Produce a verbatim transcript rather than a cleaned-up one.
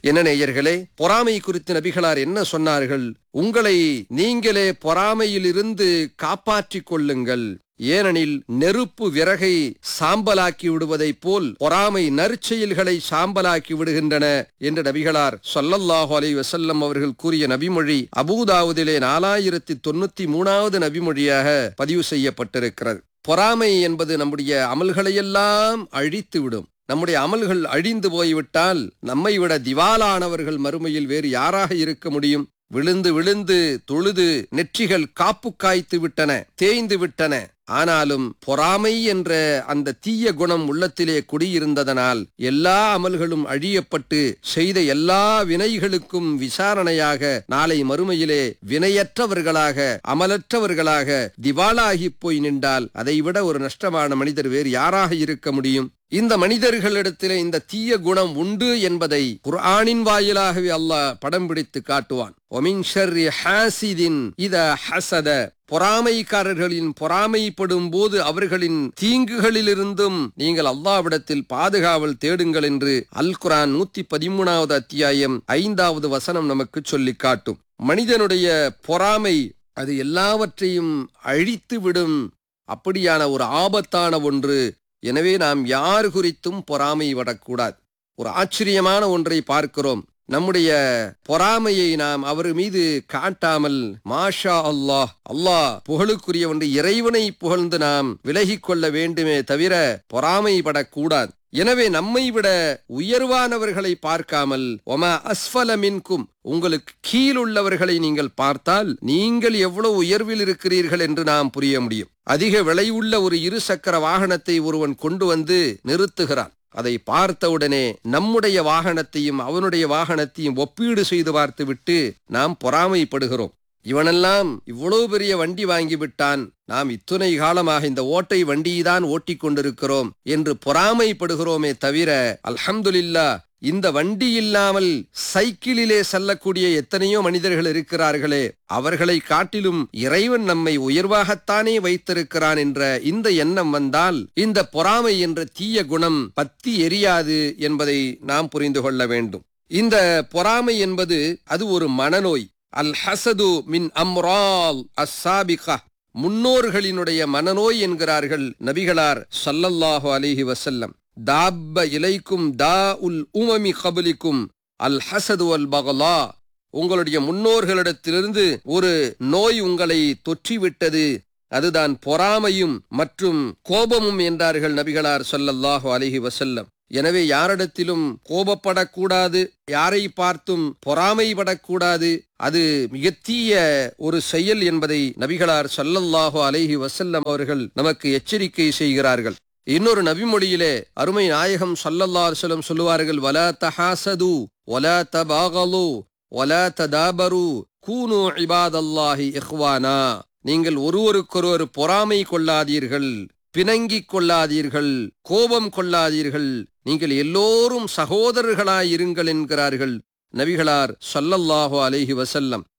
என்ன நேயர்களே, பொறாமை குறித்து நபிகளார் என்ன சொன்னார்கள்? உங்களை நீங்களே பொறாமையிலிருந்து காப்பாற்றிக் கொள்ளுங்கள். ஏனெனில் நெருப்பு விறகை சாம்பலாக்கி விடுவதைப் போல் பொறாமை நற்செயல்களை சாம்பலாக்கி விடுகின்றன என்று நபிகளார் ஸல்லல்லாஹு அலைஹி வஸல்லம் அவர்கள் கூறிய நபிமொழி அபூதாவுதிலே நாலாயிரத்தி தொண்ணூத்தி மூணாவது நபிமொழியாக பதிவு செய்யப்பட்டிருக்கிறது. பொறாமை என்பது நம்முடைய அமல்களையெல்லாம் அழித்துவிடும். நம்முடைய அமல்கள் அழிந்து போய்விட்டால் நம்மை விட திவாலானவர்கள் மறுமையில் வேறு யாராக இருக்க முடியும்? விழுந்து விழுந்து தொழுது நெற்றிகள் காப்பு காய்த்து விட்டன, தேய்ந்து விட்டன. ஆனாலும் பொறாமை என்ற அந்த தீய குணம் உள்ளத்திலே குடியிருந்ததனால் எல்லா அமல்களும் அழியப்பட்டு செய்த எல்லா வினைகளுக்கும் விசாரணையாக நாளை மறுமையிலே வினையற்றவர்களாக அமலற்றவர்களாக திவாலாகி போய் நின்றால் அதைவிட ஒரு நஷ்டமான மனிதர் வேறு யாராக இருக்க முடியும்? இந்த மனிதர்களிடத்திலே இந்த தீய குணம் உண்டு என்பதை குர்ஆனின் வாயிலாகவே அல்லாஹ் படம் பிடித்து காட்டுவான். ஒமின் ஷர்ரி ஹாசிதின் இதா ஹஸத, பொறாமைக்காரர்களின் பொறாமைப்படும் போது அவர்களின் தீங்குகளிலிருந்தும் நீங்கள் அல்லாஹ்விடத்தில் பாதுகாவல் தேடுங்கள் என்று அல் குர்ஆன் நூத்தி பதிமூணாவது அத்தியாயம் ஐந்தாவது வசனம் நமக்கு சொல்லி காட்டும். மனிதனுடைய பொறாமை அது எல்லாவற்றையும் அழித்து விடும் அப்படியான ஒரு ஆபத்தான ஒன்று. எனவே நாம் யார் குறித்தும் பொறாமை படக்கூடாது. ஒரு ஆச்சரியமான ஒன்றை பார்க்கிறோம். நம்முடைய பொறாமையை நாம் அவர் மீது காட்டாமல் மாஷா அல்லாஹ், அல்லாஹ் புகழுக்குரிய ஒன்று இறைவனை புகழ்ந்து நாம் விலகிக் கொள்ள வேண்டுமே தவிர பொறாமைப்படக்கூடாது. எனவே நம்மை விட உயர்வானவர்களை பார்க்காமல் ஒமா அஸ்ஃபல மின்கும், உங்களுக்கு கீழுள்ளவர்களை நீங்கள் பார்த்தால் நீங்கள் எவ்வளவு உயர்வில் இருக்கிறீர்கள் என்று நாம் புரிய முடியும். அதிக விலை உள்ள ஒரு இரு சக்கர வாகனத்தை ஒருவன் கொண்டு வந்து நிறுத்துகிறான். அதை பார்த்தவுடனே நம்முடைய வாகனத்தையும் அவனுடைய வாகனத்தையும் ஒப்பீடு செய்து பார்த்துவிட்டு நாம் பொறாமைப்படுகிறோம். இவனெல்லாம் இவ்வளவு பெரிய வண்டி வாங்கிவிட்டான், நாம் இத்துணை காலமாக இந்த ஓட்டை வண்டியைதான் ஓட்டிக் கொண்டிருக்கிறோம் என்று பொறாமைப்படுகிறோமே தவிர அல்ஹம்துலில்லாஹ் இந்த வண்டி இல்லாமல் சைக்கிளிலே செல்லக்கூடிய எத்தனையோ மனிதர்கள் இருக்கிறார்களே, அவர்களை காட்டிலும் இறைவன் நம்மை உயர்வாகத்தானே வைத்திருக்கிறான் என்ற இந்த எண்ணம் வந்தால் இந்த பொறாமை என்ற தீய குணம் பத்தி எரியாது என்பதை நாம் புரிந்து கொள்ள வேண்டும். இந்த பொறாமை என்பது அது ஒரு மனநோய். அல் ஹசது மின் அம்ரால் அஸ்ஸாபிகா, முன்னோர்களினுடைய மனநோய் என்கிறார்கள் நபிகளார் ஸல்லல்லாஹு அலைஹி வஸல்லம். தாப்ப இலைக்கும் தா உல் உமமி கபலிக்கும் அல் ஹசது அல் பகலா, உங்களுடைய முன்னோர்களிடத்திலிருந்து ஒரு நோய் உங்களை தொற்றிவிட்டது, அதுதான் பொறாமையும் மற்றும் கோபமும் என்றார்கள் நபிகளார் ஸல்லல்லாஹு அலைஹி வஸல்லம். எனவே யாரிடத்திலும் கோபப்படக்கூடாது, யாரை பார்த்தும் பொறாமைப்படக்கூடாது. அது மிக தீய ஒரு செயல் என்பதை நபிகளார் ஸல்லல்லாஹு அலைஹி வஸல்லம் அவர்கள் நமக்கு எச்சரிக்கை செய்கிறார்கள். இன்னொரு நபிமொழியிலே அருமை நாயகம் ஸல்லல்லாஹு அலைஹி வஸல்லம் சொல்லுவார்கள், வலா தஹாசது வலா தபாகலு வலா ததாபரு கூனு இபாதல்லாஹி இஹ்வானா, நீங்கள் ஒருவருக்கொருவர் பொறாமை கொள்ளாதீர்கள், பிணங்கிக் கொள்ளாதீர்கள், கோபம் கொள்ளாதீர்கள், நீங்கள் எல்லோரும் சகோதரர்களாயிருங்கள் என்கிறார்கள் நபிகளார் ஸல்லல்லாஹு அலைஹி வஸல்லம்.